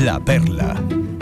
La Perla.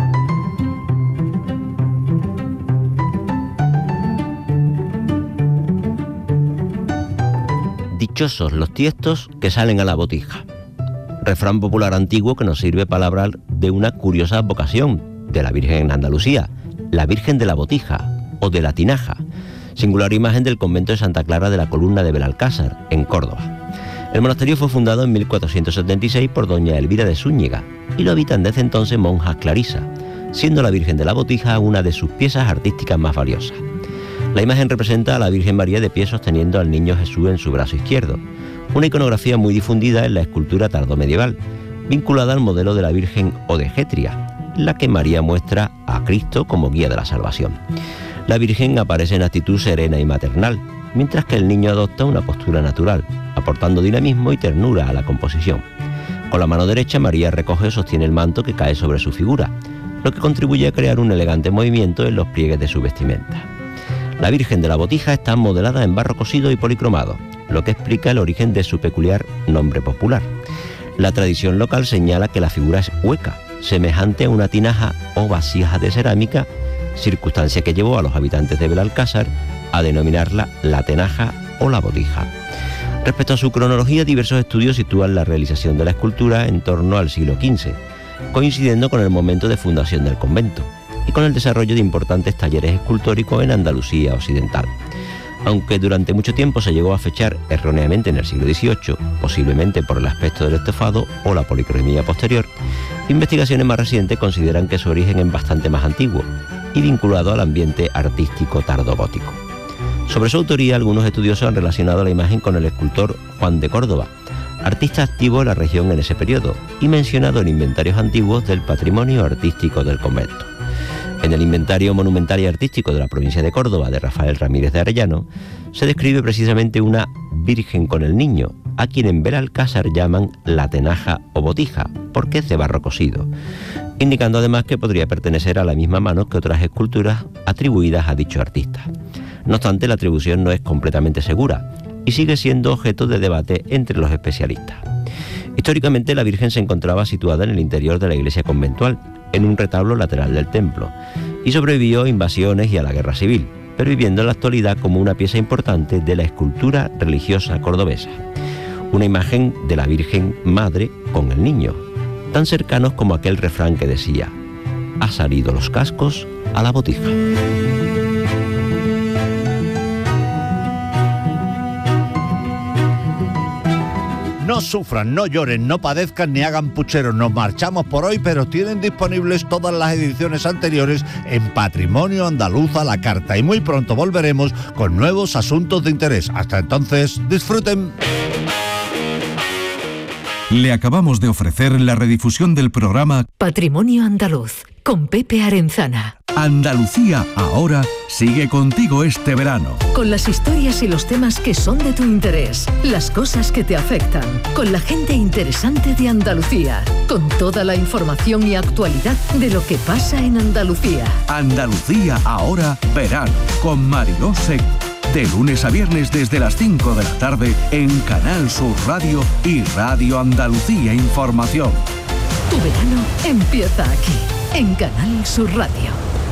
Dichosos los tiestos que salen a la botija. Refrán popular antiguo que nos sirve para hablar de una curiosa vocación de la Virgen en Andalucía, la Virgen de la Botija o de la Tinaja, singular imagen del convento de Santa Clara de la Columna de Belalcázar, en Córdoba. El monasterio fue fundado en 1476 por doña Elvira de Zúñiga y lo habitan desde entonces monjas clarisas, siendo la Virgen de la Botija una de sus piezas artísticas más valiosas. La imagen representa a la Virgen María de pie sosteniendo al niño Jesús en su brazo izquierdo, una iconografía muy difundida en la escultura tardomedieval, vinculada al modelo de la Virgen Odegetria, en la que María muestra a Cristo como guía de la salvación. La Virgen aparece en actitud serena y maternal, mientras que el niño adopta una postura natural, aportando dinamismo y ternura a la composición. Con la mano derecha, María recoge o sostiene el manto que cae sobre su figura, lo que contribuye a crear un elegante movimiento en los pliegues de su vestimenta. La Virgen de la Botija está modelada en barro cosido y policromado, lo que explica el origen de su peculiar nombre popular. La tradición local señala que la figura es hueca, semejante a una tinaja o vasija de cerámica, circunstancia que llevó a los habitantes de Belalcázar a denominarla la tenaja o la botija. Respecto a su cronología, diversos estudios sitúan la realización de la escultura en torno al siglo XV, coincidiendo con el momento de fundación del convento y con el desarrollo de importantes talleres escultóricos en Andalucía occidental. Aunque durante mucho tiempo se llegó a fechar erróneamente en el siglo XVIII, posiblemente por el aspecto del estofado o la policromía posterior, investigaciones más recientes consideran que su origen es bastante más antiguo y vinculado al ambiente artístico tardogótico. Sobre su autoría, algunos estudiosos han relacionado la imagen con el escultor Juan de Córdoba, artista activo en la región en ese periodo y mencionado en inventarios antiguos del patrimonio artístico del convento. En el inventario monumental y artístico de la provincia de Córdoba de Rafael Ramírez de Arellano se describe precisamente una Virgen con el Niño, a quien en Belalcázar llaman la tenaja o botija, porque es de barro cosido, indicando además que podría pertenecer a la misma mano que otras esculturas atribuidas a dicho artista. No obstante, la atribución no es completamente segura y sigue siendo objeto de debate entre los especialistas. Históricamente, la Virgen se encontraba situada en el interior de la iglesia conventual, en un retablo lateral del templo, y sobrevivió a invasiones y a la guerra civil, pero viviendo en la actualidad como una pieza importante de la escultura religiosa cordobesa. Una imagen de la Virgen Madre con el Niño, tan cercanos como aquel refrán que decía: «Ha salido los cascos a la botija». No sufran, no lloren, no padezcan ni hagan pucheros. Nos marchamos por hoy, pero tienen disponibles todas las ediciones anteriores en Patrimonio Andaluz a la carta. Y muy pronto volveremos con nuevos asuntos de interés. Hasta entonces, disfruten. Le acabamos de ofrecer la redifusión del programa Patrimonio Andaluz, con Pepe Arenzana. Andalucía Ahora sigue contigo este verano. Con las historias y los temas que son de tu interés, las cosas que te afectan, con la gente interesante de Andalucía, con toda la información y actualidad de lo que pasa en Andalucía. Andalucía Ahora verano, con Mariló Seco. De lunes a viernes desde las 5 de la tarde en Canal Sur Radio y Radio Andalucía Información. Tu verano empieza aquí, en Canal Sur Radio.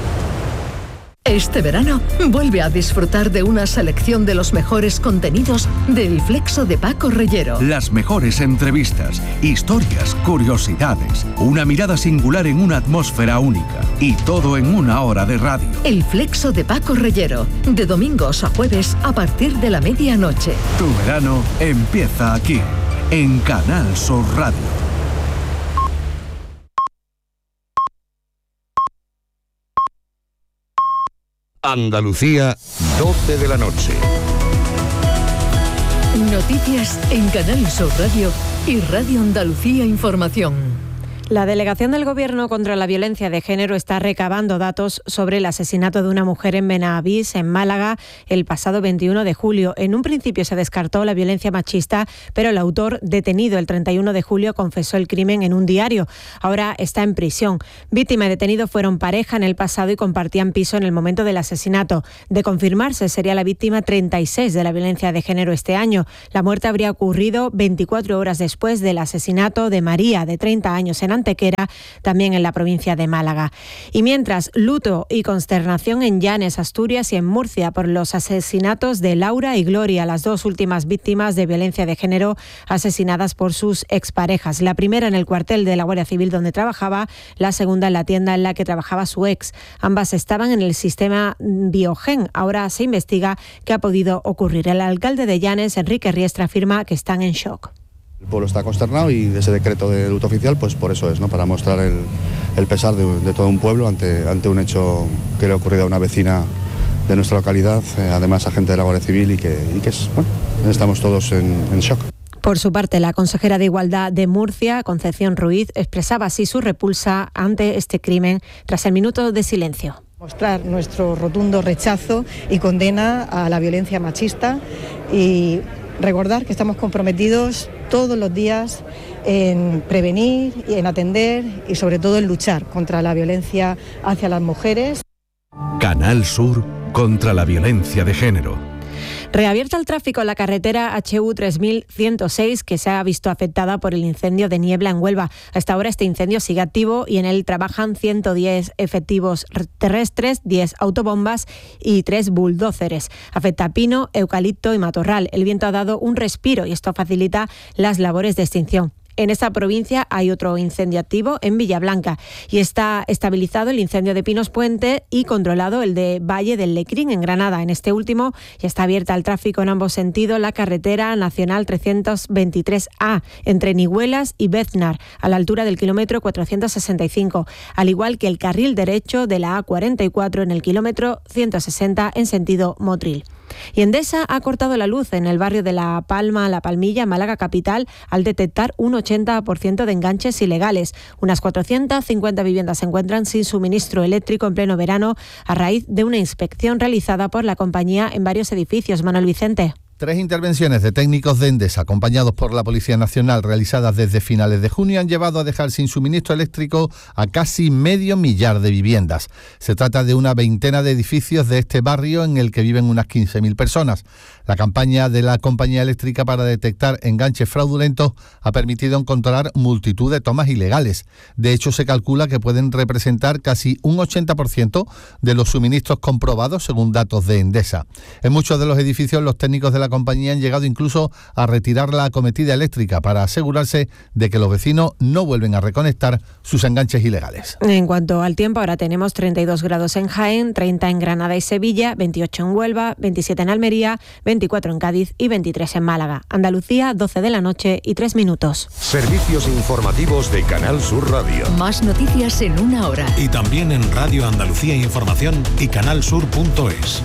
Este verano vuelve a disfrutar de una selección de los mejores contenidos del Flexo de Paco Reyero. Las mejores entrevistas, historias, curiosidades, una mirada singular en una atmósfera única y todo en una hora de radio. El Flexo de Paco Reyero, de domingos a jueves a partir de la medianoche. Tu verano empieza aquí, en Canal Sur Radio. Andalucía, 12 de la noche. Noticias en Canal Sur Radio y Radio Andalucía Información. La Delegación del Gobierno contra la Violencia de Género está recabando datos sobre el asesinato de una mujer en Benavís, en Málaga, el pasado 21 de julio. En un principio se descartó la violencia machista, pero el autor, detenido el 31 de julio, confesó el crimen en un diario. Ahora está en prisión. Víctima y detenido fueron pareja en el pasado y compartían piso en el momento del asesinato. De confirmarse, sería la víctima 36 de la violencia de género este año. La muerte habría ocurrido 24 horas después del asesinato de María, de 30 años, en Antequera, también en la provincia de Málaga. Y mientras, luto y consternación en Llanes, Asturias y en Murcia por los asesinatos de Laura y Gloria, las dos últimas víctimas de violencia de género asesinadas por sus exparejas. La primera en el cuartel de la Guardia Civil donde trabajaba, la segunda en la tienda en la que trabajaba su ex. Ambas estaban en el sistema Biogen. Ahora se investiga qué ha podido ocurrir. El alcalde de Llanes, Enrique Riestra, afirma que están en shock. El pueblo está consternado y ese decreto de luto oficial, pues por eso es, ¿no? Para mostrar el pesar de todo un pueblo ante un hecho que le ha ocurrido a una vecina de nuestra localidad, además agente de la Guardia Civil y que estamos todos en shock. Por su parte, la consejera de Igualdad de Murcia, Concepción Ruiz, expresaba así su repulsa ante este crimen tras el minuto de silencio. Mostrar nuestro rotundo rechazo y condena a la violencia machista y recordar que estamos comprometidos todos los días en prevenir y en atender y sobre todo en luchar contra la violencia hacia las mujeres. Canal Sur contra la violencia de género. Reabierta el tráfico en la carretera HU 3106 que se ha visto afectada por el incendio de niebla en Huelva. Hasta ahora este incendio sigue activo y en él trabajan 110 efectivos terrestres, 10 autobombas y 3 bulldóceres. Afecta a pino, eucalipto y matorral. El viento ha dado un respiro y esto facilita las labores de extinción. En esta provincia hay otro incendio activo en Villablanca y está estabilizado el incendio de Pinos Puente y controlado el de Valle del Lecrín en Granada. En este último ya está abierta al tráfico en ambos sentidos la carretera nacional 323A entre Nihuelas y Beznar a la altura del kilómetro 465, al igual que el carril derecho de la A44 en el kilómetro 160 en sentido Motril. Y Endesa ha cortado la luz en el barrio de La Palma, La Palmilla, Málaga capital, al detectar un 80% de enganches ilegales. Unas 450 viviendas se encuentran sin suministro eléctrico en pleno verano a raíz de una inspección realizada por la compañía en varios edificios. Manuel Vicente. 3 intervenciones de técnicos de Endesa, acompañados por la Policía Nacional, realizadas desde finales de junio, han llevado a dejar sin suministro eléctrico a casi 500.000 de viviendas. Se trata de una veintena de edificios de este barrio en el que viven unas 15.000 personas. La campaña de la compañía eléctrica para detectar enganches fraudulentos ha permitido encontrar multitud de tomas ilegales. De hecho, se calcula que pueden representar casi un 80% de los suministros comprobados, según datos de Endesa. En muchos de los edificios, los técnicos de la compañía han llegado incluso a retirar la acometida eléctrica para asegurarse de que los vecinos no vuelven a reconectar sus enganches ilegales. En cuanto al tiempo, ahora tenemos 32 grados en Jaén, 30 en Granada y Sevilla, 28 en Huelva, 27 en Almería, 24 en Cádiz y 23 en Málaga. Andalucía, 12 de la noche y 3 minutos. Servicios informativos de Canal Sur Radio. Más noticias en una hora. Y también en Radio Andalucía Información y canalsur.es.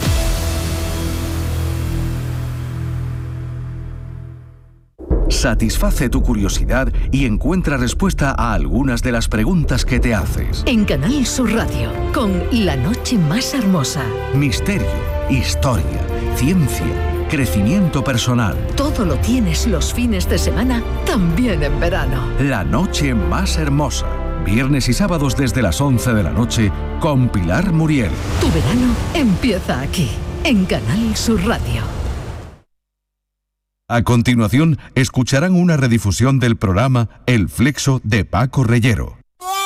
Satisface tu curiosidad y encuentra respuesta a algunas de las preguntas que te haces. En Canal Sur Radio, con La Noche Más Hermosa. Misterio, historia, ciencia, crecimiento personal. Todo lo tienes los fines de semana, también en verano. La Noche Más Hermosa. Viernes y sábados desde las 11 de la noche con Pilar Muriel. Tu verano empieza aquí, en Canal Sur Radio. A continuación, escucharán una redifusión del programa El Flexo de Paco Reyero.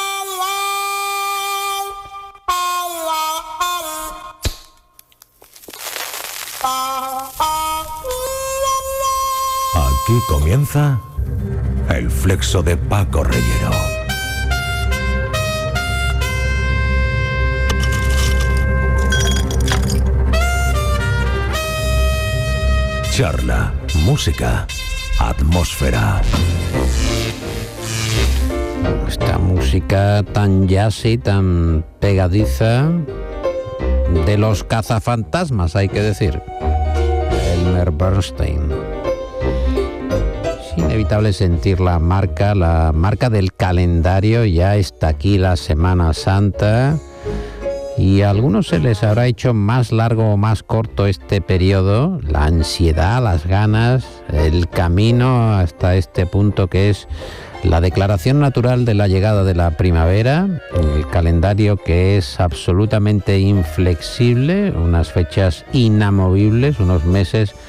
Aquí comienza El Flexo de Paco Reyero. Charla, música, atmósfera. Esta música tan jazzy, tan pegadiza, de los cazafantasmas, hay que decir. Elmer Bernstein. Es inevitable sentir la marca del calendario. Ya está aquí la Semana Santa. Y a algunos se les habrá hecho más largo o más corto este periodo, la ansiedad, las ganas, el camino hasta este punto que es la declaración natural de la llegada de la primavera, el calendario que es absolutamente inflexible, unas fechas inamovibles, unos meses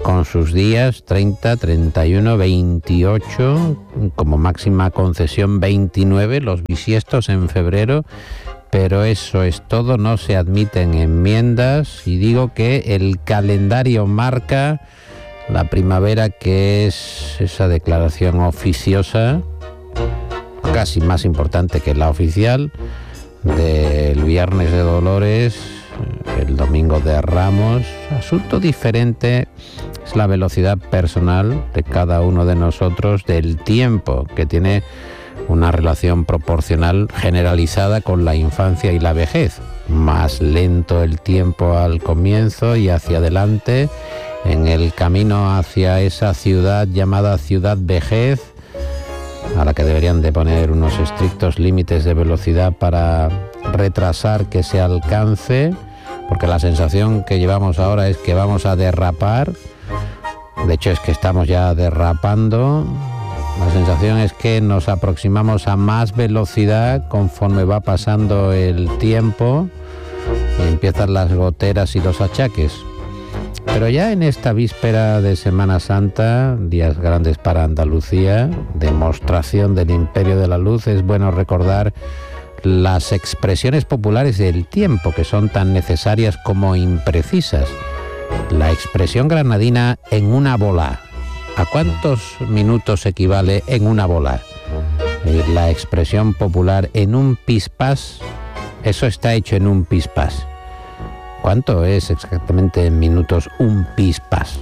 con sus días 30, 31, 28, como máxima concesión 29, los bisiestos en febrero, pero eso es todo, no se admiten enmiendas, y digo que el calendario marca la primavera, que es esa declaración oficiosa, casi más importante que la oficial, del Viernes de Dolores, el Domingo de Ramos. Asunto diferente es la velocidad personal de cada uno de nosotros del tiempo, que tiene una relación proporcional generalizada con la infancia y la vejez. Más lento el tiempo al comienzo y hacia adelante, en el camino hacia esa ciudad llamada ciudad vejez, a la que deberían de poner unos estrictos límites de velocidad para retrasar que se alcance, porque la sensación que llevamos ahora es que vamos a derrapar. De hecho, es que estamos ya derrapando. La sensación es que nos aproximamos a más velocidad conforme va pasando el tiempo y empiezan las goteras y los achaques. Pero ya en esta víspera de Semana Santa, días grandes para Andalucía, demostración del imperio de la luz, es bueno recordar las expresiones populares del tiempo, que son tan necesarias como imprecisas. La expresión granadina "en una bola". ¿A cuántos minutos equivale en una bola? La expresión popular "en un pispás", eso está hecho en un pispás. ¿Cuánto es exactamente en minutos un pispás?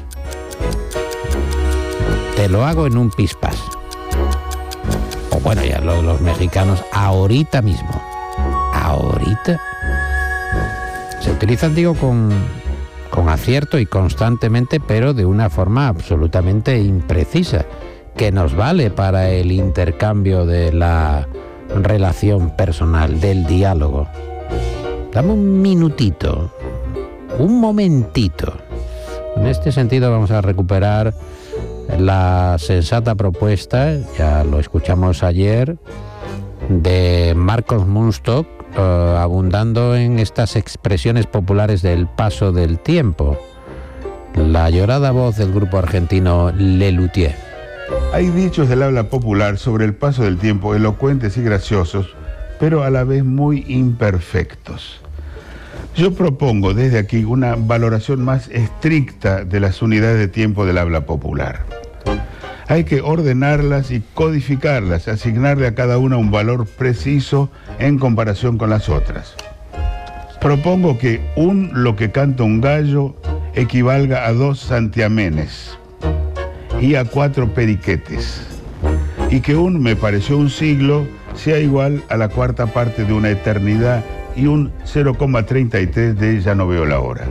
Te lo hago en un pispás. O bueno, ya los mexicanos, ahorita mismo. Ahorita. Se utilizan, digo, con acierto y constantemente, pero de una forma absolutamente imprecisa, que nos vale para el intercambio de la relación personal, del diálogo. Dame un minutito, un momentito. En este sentido vamos a recuperar la sensata propuesta, ya lo escuchamos ayer, de Marcos Munstock, abundando en estas expresiones populares del paso del tiempo. La llorada voz del grupo argentino Lelutier. Hay dichos del habla popular sobre el paso del tiempo elocuentes y graciosos, pero a la vez muy imperfectos. Yo propongo desde aquí una valoración más estricta de las unidades de tiempo del habla popular. Hay que ordenarlas y codificarlas, asignarle a cada una un valor preciso en comparación con las otras. Propongo que lo que canta un gallo equivalga a 2 santiamenes y a 4 periquetes, y que me pareció un siglo sea igual a la 4ª parte de una eternidad y un 0,33 de ya no veo la hora.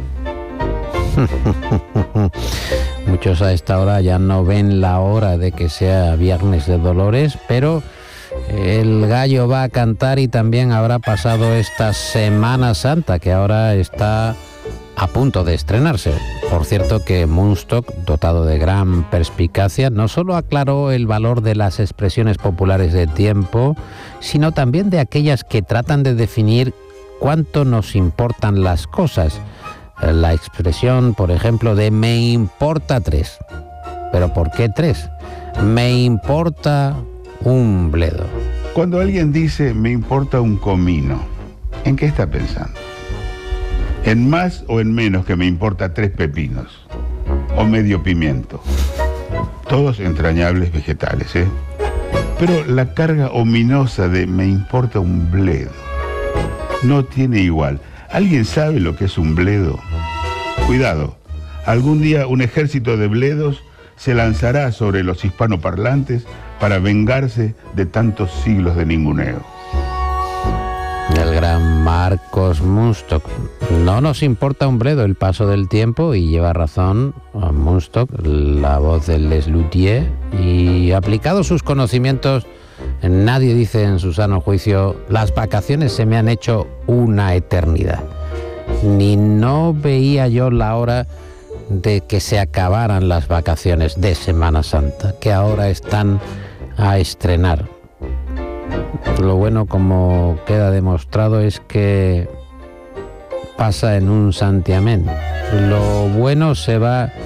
Muchos a esta hora ya no ven la hora de que sea Viernes de Dolores, pero el gallo va a cantar y también habrá pasado esta Semana Santa, que ahora está a punto de estrenarse. Por cierto que Munstock, dotado de gran perspicacia, no solo aclaró el valor de las expresiones populares de tiempo, sino también de aquellas que tratan de definir cuánto nos importan las cosas. La expresión, por ejemplo, de "me importa 3". ¿Pero por qué 3? Me importa un bledo. Cuando alguien dice "me importa un comino", ¿en qué está pensando? ¿En más o en menos que me importa 3 pepinos? ¿O medio pimiento? Todos entrañables vegetales, ¿eh? Pero la carga ominosa de "me importa un bledo" no tiene igual. ¿Alguien sabe lo que es un bledo? Cuidado, algún día un ejército de bledos se lanzará sobre los hispanoparlantes para vengarse de tantos siglos de ninguneo. El gran Marcos Munstock. No nos importa un bledo el paso del tiempo, y lleva razón Munstock, la voz de Lelutier, y aplicado sus conocimientos, nadie dice en su sano juicio: las vacaciones se me han hecho una eternidad. Ni no veía yo la hora de que se acabaran las vacaciones de Semana Santa, que ahora están a estrenar. Lo bueno, como queda demostrado, es que pasa en un santiamén. Lo bueno se va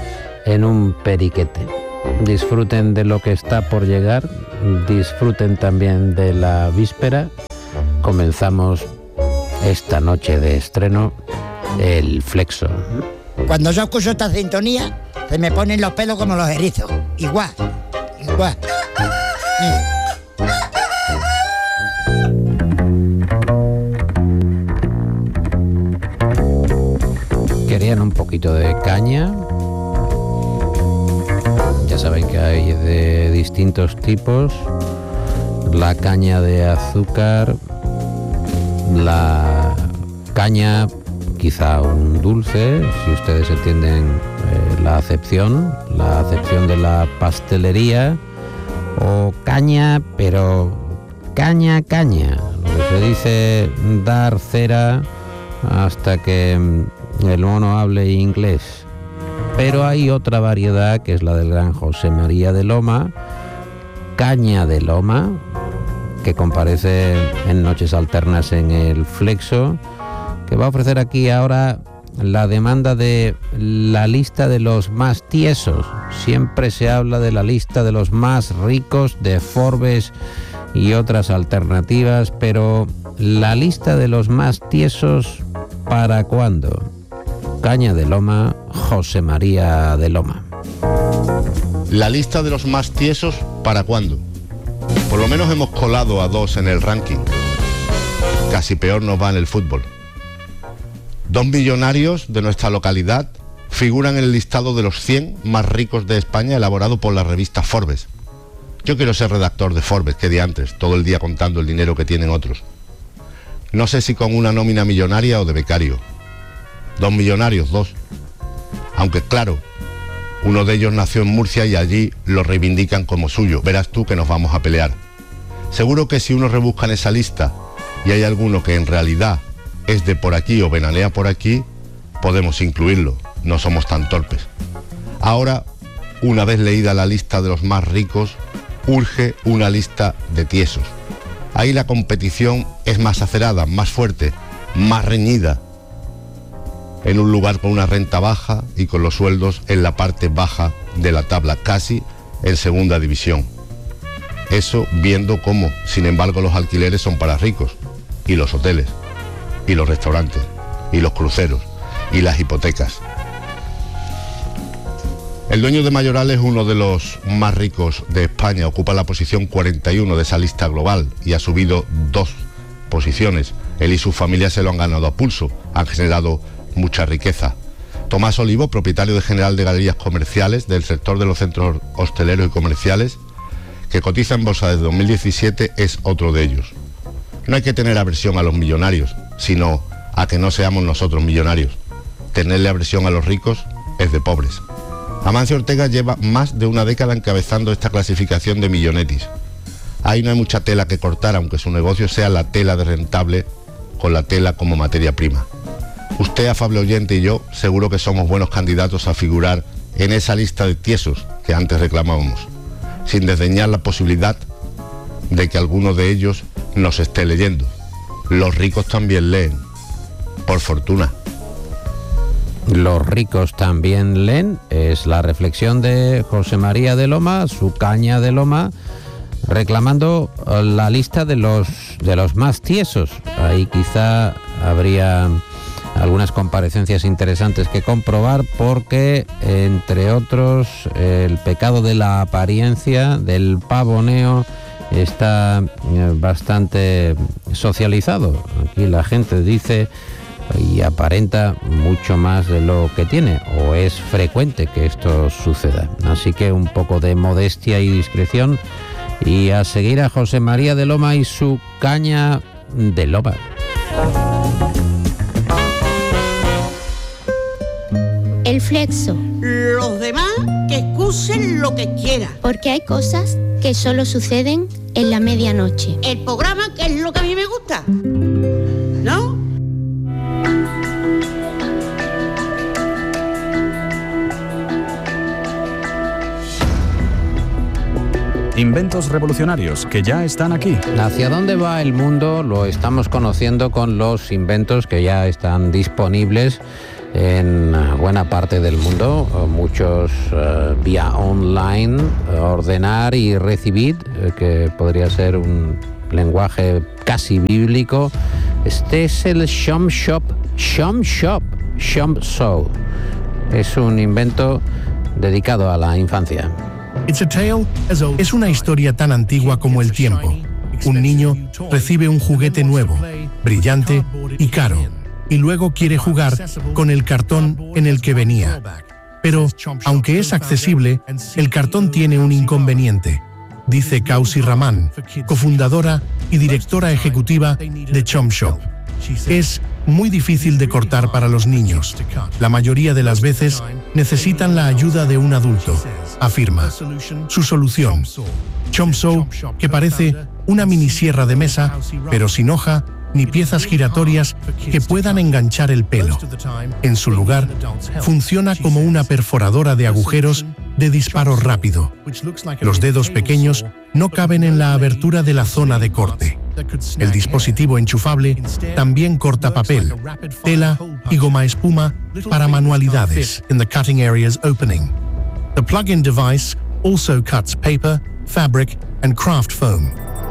en un periquete. Disfruten de lo que está por llegar, disfruten también de la víspera. Comenzamos esta noche de estreno El Flexo. Cuando yo escucho esta sintonía, se me ponen los pelos como los erizos. Igual. ¿Querían un poquito de caña? Ya saben que hay de distintos tipos. La caña de azúcar, la caña, quizá un dulce, si ustedes entienden la acepción de la pastelería, o caña, pero caña, lo que se dice dar cera hasta que el mono hable inglés. Pero hay otra variedad, que es la del gran José María de Loma, caña de Loma, que comparece en Noches Alternas en El Flexo, que va a ofrecer aquí ahora la demanda de la lista de los más tiesos. Siempre se habla de la lista de los más ricos, de Forbes y otras alternativas, pero la lista de los más tiesos, ¿para cuándo? Caña de Loma, José María de Loma. La lista de los más tiesos, ¿para cuándo? Por lo menos hemos colado a 2 en el ranking. Casi peor nos va en el fútbol. 2 millonarios de nuestra localidad figuran en el listado de los 100 más ricos de España elaborado por la revista Forbes. Yo quiero ser redactor de Forbes, que diantres, todo el día contando el dinero que tienen otros. No sé si con una nómina millonaria o de becario. 2 millonarios, 2. Aunque claro, uno de ellos nació en Murcia y allí lo reivindican como suyo. Verás tú que nos vamos a pelear. Seguro que si uno rebusca en esa lista y hay alguno que en realidad es de por aquí o venanea por aquí, podemos incluirlo. No somos tan torpes. Ahora, una vez leída la lista de los más ricos, urge una lista de tiesos. Ahí la competición es más acerada, más fuerte, más reñida. En un lugar con una renta baja y con los sueldos en la parte baja de la tabla, casi en segunda división. Eso viendo cómo, sin embargo, los alquileres son para ricos, y los hoteles, y los restaurantes, y los cruceros, y las hipotecas. El dueño de Mayoral es uno de los más ricos de España, ocupa la posición 41 de esa lista global y ha subido 2 posiciones. Él y su familia se lo han ganado a pulso, han generado mucha riqueza. Tomás Olivo, propietario de General de Galerías Comerciales del sector de los centros hosteleros y comerciales, que cotiza en bolsa desde 2017, es otro de ellos. No hay que tener aversión a los millonarios, sino a que no seamos nosotros millonarios. Tenerle aversión a los ricos es de pobres. Amancio Ortega lleva más de una década encabezando esta clasificación de millonetis. Ahí no hay mucha tela que cortar, aunque su negocio sea la tela de rentable con la tela como materia prima. Usted, afable oyente, y yo seguro que somos buenos candidatos a figurar en esa lista de tiesos que antes reclamábamos, sin desdeñar la posibilidad de que alguno de ellos nos esté leyendo. Los ricos también leen, por fortuna. Los ricos también leen, es la reflexión de José María de Loma, su caña de Loma, reclamando la lista de los más tiesos. Ahí quizá habría algunas comparecencias interesantes que comprobar, porque entre otros el pecado de la apariencia, del pavoneo, está bastante socializado. Aquí la gente dice y aparenta mucho más de lo que tiene, o es frecuente que esto suceda. Así que un poco de modestia y discreción, y a seguir a José María de Loma y su caña de Loma. El Flexo. Los demás que excusen lo que quieran. Porque hay cosas que solo suceden en la medianoche. El programa, que es lo que a mí me gusta, ¿no? Inventos revolucionarios que ya están aquí. ¿Hacia dónde va el mundo? Lo estamos conociendo con los inventos que ya están disponibles en buena parte del mundo, muchos vía online, ordenar y recibir, que podría ser un lenguaje casi bíblico. Este es el Shom Shop. Es un invento dedicado a la infancia. Es una historia tan antigua como el tiempo. Un niño recibe un juguete nuevo, brillante y caro, y luego quiere jugar con el cartón en el que venía. Pero, aunque es accesible, el cartón tiene un inconveniente, dice Kausi Rahman, cofundadora y directora ejecutiva de Chom Shop. Es muy difícil de cortar para los niños. La mayoría de las veces necesitan la ayuda de un adulto, afirma. Su solución, Chom Saw, que parece una mini sierra de mesa, pero sin hoja ni piezas giratorias que puedan enganchar el pelo. En su lugar, funciona como una perforadora de agujeros de disparo rápido. Los dedos pequeños no caben en la abertura de la zona de corte. El dispositivo enchufable también corta papel, tela y goma espuma para manualidades in the cutting areas opening. The plug-in device also cuts paper, fabric and craft foam.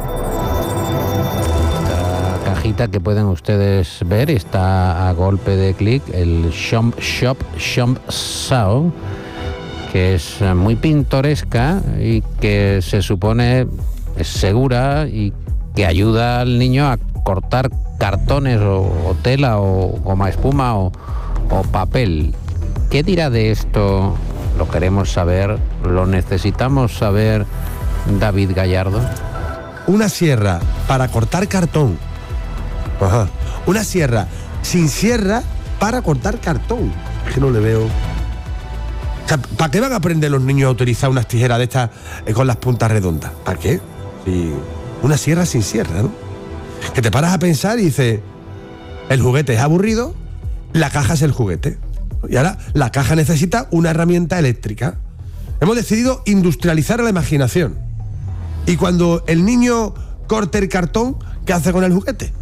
Esta cajita que pueden ustedes ver está a golpe de clic, el Chom Saw, que es muy pintoresca y que se supone es segura y que ayuda al niño a cortar cartones o tela o goma espuma o papel. ¿Qué dirá de esto? Lo queremos saber, lo necesitamos saber, David Gallardo. Una sierra para cortar cartón. Ajá. Una sierra sin sierra para cortar cartón. Es que no le veo. O sea, ¿para qué van a aprender los niños a utilizar unas tijeras de estas con las puntas redondas? ¿Para qué? Sí. Una sierra sin sierra, ¿no? Que te paras a pensar y dices, el juguete es aburrido, la caja es el juguete. Y ahora la caja necesita una herramienta eléctrica. Hemos decidido industrializar la imaginación. Y cuando el niño corte el cartón, ¿qué hace con el juguete?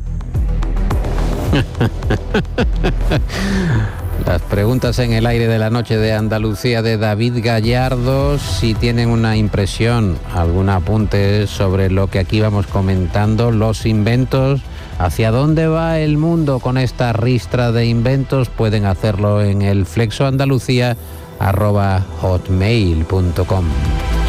Las preguntas en el aire de la noche de Andalucía de David Gallardo. Si tienen una impresión, algún apunte sobre lo que aquí vamos comentando, los inventos, hacia dónde va el mundo con esta ristra de inventos, pueden hacerlo en el flexoandalucía@hotmail.com.